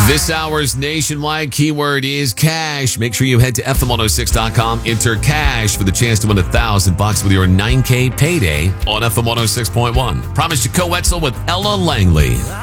This hour's nationwide keyword is cash. Make sure you head to FM106.com, enter cash for the chance to win $1,000 with your 9K payday on FM 106.1. Promise you Co-Wetzel with Ella Langley.